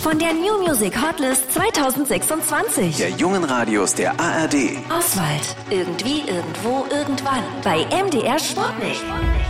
von der New Music Hotlist 2026. Der jungen Radios der ARD. Oswald. Irgendwie, irgendwo, irgendwann. Bei MDR Sputnik.